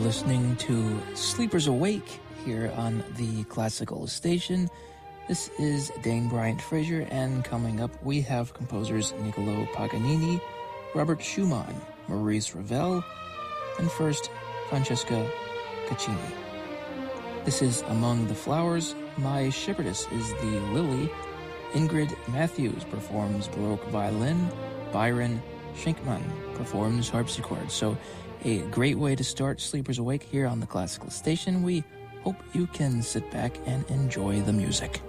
listening to Sleepers Awake here on the Classical Station. This is Dane Bryant Fraser, and coming up we have composers Niccolo Paganini, Robert Schumann, Maurice Ravel, and first Francesca Caccini. This is Among the Flowers. My shepherdess is the lily. Ingrid Matthews performs Baroque violin. Byron Schenkman performs harpsichord. So a great way to start Sleepers Awake here on the Classical Station. We hope you can sit back and enjoy the music.